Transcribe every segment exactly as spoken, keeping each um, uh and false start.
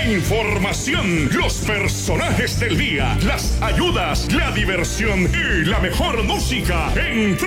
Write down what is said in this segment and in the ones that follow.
La información, los personajes del día, las ayudas, la diversión y la mejor música en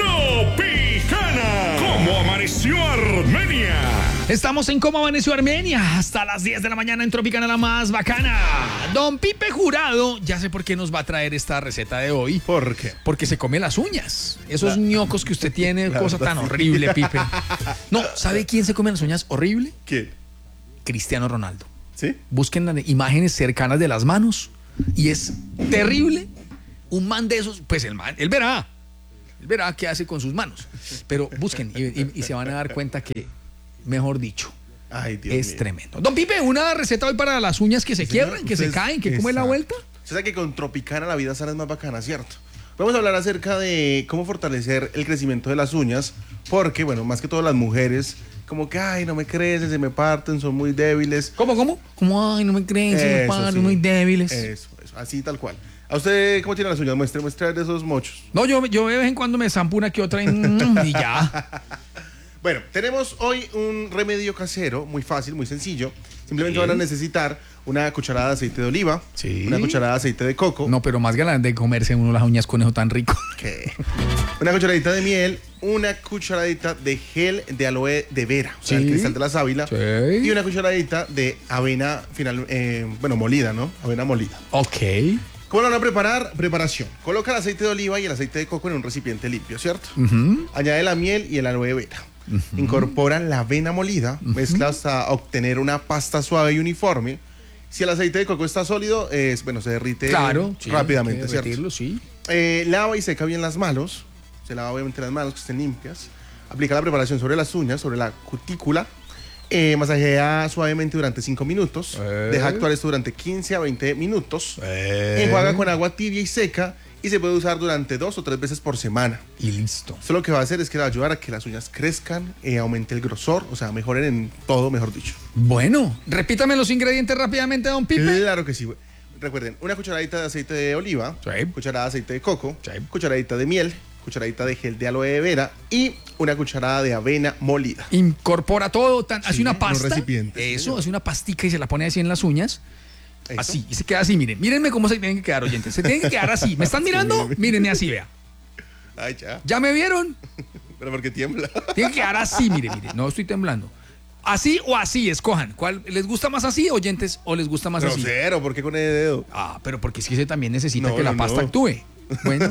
Tropicana. ¿Cómo amaneció Armenia? Estamos en Cómo Amaneció Armenia, hasta las diez de la mañana en Tropicana, la más bacana. Don Pipe Jurado, ya sé por qué nos va a traer esta receta de hoy. ¿Por qué? Porque se come las uñas. Esos La... ñocos que usted tiene, La cosa verdad, tan sí. horrible, Pipe. No, ¿sabe quién se come las uñas horrible? ¿Quién? Cristiano Ronaldo. ¿Sí? Busquen las imágenes cercanas de las manos y es terrible. Un man de esos, pues el man, él verá, él verá qué hace con sus manos. Pero busquen y, y, y se van a dar cuenta que, mejor dicho, Ay, Dios es mío. tremendo. Don Pipe, una receta hoy para las uñas que se Sí, señor. quiebran, que se Ustedes- caen, que cómo es la Exacto. vuelta. Usted sabe que con Tropicana la vida sana es más bacana, ¿cierto? Vamos a hablar acerca de cómo fortalecer el crecimiento de las uñas, porque, bueno, más que todo las mujeres, como que, ay, no me crecen, se me parten, son muy débiles. ¿Cómo, cómo? Como, ay, no me creen, se me Eso, paran, sí. muy débiles. Eso, eso, así tal cual. ¿A usted cómo tiene las uñas? Muestre, muestre de esos mochos. No, yo, yo de vez en cuando me zampo una que otra y, mm, y ya. Bueno, tenemos hoy un remedio casero, muy fácil, muy sencillo. Simplemente Sí. van a necesitar una cucharada de aceite de oliva, Sí. una cucharada de aceite de coco, No, pero más galán de comerse uno las uñas con eso tan rico. ¿qué? Una cucharadita de miel, una cucharadita de gel de aloe de vera, o sea, Sí. el cristal de la sábila, Sí. y una cucharadita de avena final, eh, bueno, molida, ¿no? Avena molida. Ok. ¿Cómo lo van a preparar? Preparación. Coloca el aceite de oliva y el aceite de coco en un recipiente limpio, ¿cierto? Ujú. Añade la miel y el aloe vera. Incorpora la avena molida, mezcla hasta obtener una pasta suave y uniforme. Si el aceite de coco está sólido, es, bueno, se derrite Claro, sí, rápidamente, hay que ¿cierto? derretirlo, sí. Eh, lava y seca bien las manos. Se lava obviamente las manos que estén limpias. Aplica la preparación sobre las uñas, sobre la cutícula. Eh, masajea suavemente durante cinco minutos. Eh. Deja actuar esto durante quince a veinte minutos. Eh. Enjuaga con agua tibia y seca y se puede usar durante dos o tres veces por semana. Y listo. Esto lo que va a hacer es que le va a ayudar a que las uñas crezcan, eh, aumente el grosor, o sea, mejoren en todo, mejor dicho. Bueno, repítame los ingredientes rápidamente, don Pipe. Claro que sí. güey. Recuerden, una cucharadita de aceite de oliva, Sí. cucharada de aceite de coco, Sí. cucharadita de miel, cucharadita de gel de aloe de vera y una cucharada de avena molida. Incorpora todo, tan- Sí, hace una en un pasta. recipiente, sí, Eso, señor. hace una pastica y se la pone así en las uñas. ¿Eso? Así, y se queda así, miren. Mírenme cómo se tienen que quedar, oyentes. Se tienen que quedar así. ¿Me están mirando? míreme. Mírenme así, vea. Ay, ya. ¿Ya me vieron? Pero porque tiembla. Tienen que quedar así, mire, mire. No estoy temblando. Así o así, escojan. ¿Cuál les gusta más así, oyentes, o les gusta más así? Grosero, ¿por qué con el dedo? Ah, pero porque es que se también necesita No, que la no, pasta no. actúe. Bueno.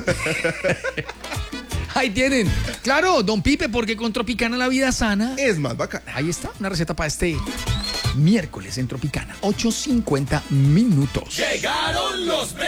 Ahí tienen. Claro, don Pipe, porque con Tropicana la vida sana. Es más bacana. Ahí está, una receta para este miércoles en Tropicana. ocho cincuenta minutos. Llegaron los